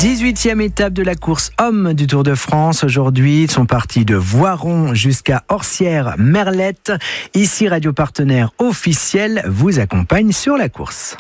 18e étape de la course homme du Tour de France. Aujourd'hui, ils sont partis de Voiron jusqu'à Orsières-Merlette. Ici, Radio Partenaire officiel vous accompagne sur la course.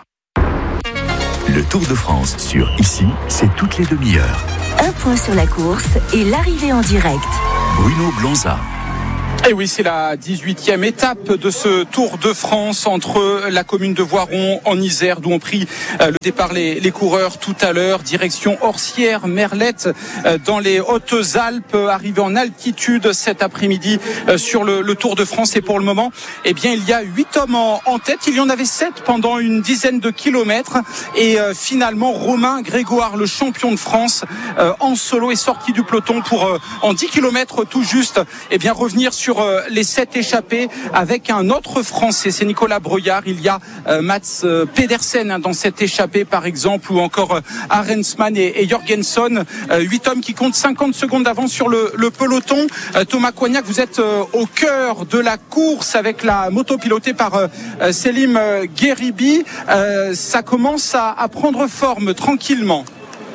Le Tour de France sur Ici, c'est toutes les demi-heures. Un point sur la course et l'arrivée en direct. Bruno Blanza. Et oui, c'est la 18e étape de ce Tour de France entre la commune de Voiron en Isère, d'où ont pris le départ les coureurs tout à l'heure, direction Orsières-Merlette dans les Hautes-Alpes, arrivé en altitude cet après-midi sur le Tour de France. Et pour le moment, eh bien, il y a 8 hommes en tête. Il y en avait 7 pendant une dizaine de kilomètres. Et finalement, Romain Grégoire, le champion de France, en solo, est sorti du peloton pour en 10 kilomètres tout juste, eh bien, revenir sur les 7 échappés avec un autre Français, c'est Nicolas Breuillard. Il y a Mats Pedersen dans cette échappée par exemple, ou encore Arensman et Jorgensen. 8 hommes qui comptent 50 secondes d'avance sur le peloton. Thomas Coignac, vous êtes au cœur de la course avec la moto pilotée par Selim Gheribi. Ça commence à prendre forme tranquillement.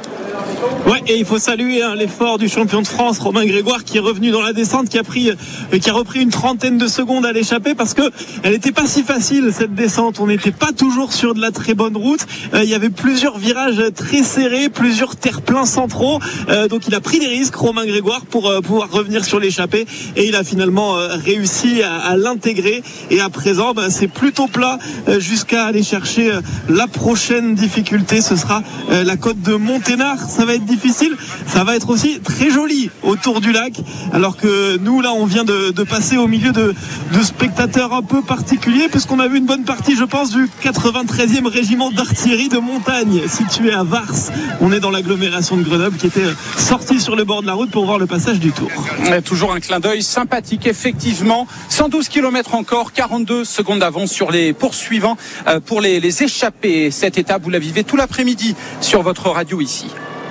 Ouais, et il faut saluer l'effort du champion de France, Romain Grégoire, qui est revenu dans la descente, qui a repris une trentaine de secondes à l'échappée, parce que elle n'était pas si facile cette descente. On n'était pas toujours sur de la très bonne route. Il y avait plusieurs virages très serrés, plusieurs terre-pleins centraux. Donc il a pris des risques, Romain Grégoire, pour pouvoir revenir sur l'échappée, et il a finalement réussi à l'intégrer. Et à présent, c'est plutôt plat jusqu'à aller chercher la prochaine difficulté. Ce sera la côte de Monténard. Ça va être difficile, ça va être aussi très joli autour du lac, alors que nous là on vient de passer au milieu de spectateurs un peu particuliers, puisqu'on a vu une bonne partie, je pense, du 93e régiment d'artillerie de montagne situé à Vars. On est dans l'agglomération de Grenoble, qui était sorti sur le bord de la route pour voir le passage du Tour. Toujours un clin d'œil sympathique, effectivement. 112 km encore, 42 secondes d'avance sur les poursuivants pour les échappés. Cette étape, vous la vivez tout l'après-midi sur votre radio ici.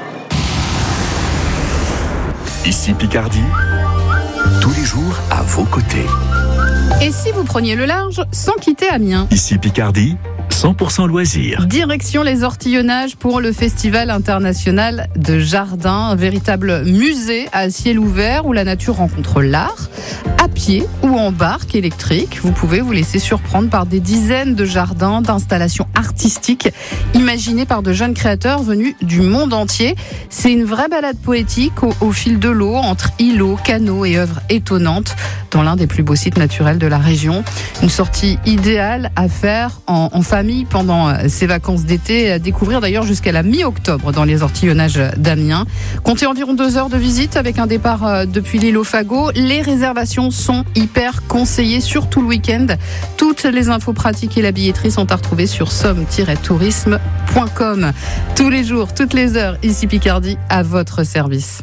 Ici Picardie, tous les jours à vos côtés. Et si vous preniez le large sans quitter Amiens? Ici Picardie, 100% loisirs. Direction les Ortillonnages pour le Festival international de jardin, un véritable musée à ciel ouvert où la nature rencontre l'art. À pied ou en barque électrique, vous pouvez vous laisser surprendre par des dizaines de jardins, d'installations artistiques imaginées par de jeunes créateurs venus du monde entier. C'est une vraie balade poétique au fil de l'eau, entre îlots, canaux et œuvres étonnantes dans l'un des plus beaux sites naturels de la région. Une sortie idéale à faire en famille pendant ces vacances d'été, à découvrir d'ailleurs jusqu'à la mi-octobre dans les Ortillonnages d'Amiens. Comptez environ 2 heures de visite avec un départ depuis l'île aux Fagots. Les réservations sont hyper conseillées, surtout le week-end. Toutes les infos pratiques et la billetterie sont à retrouver sur somme-tourisme.com. Tous les jours, toutes les heures, ici Picardie, à votre service.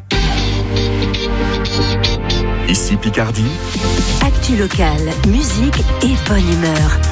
Ici Picardie. Actu locale, musique et bonne humeur.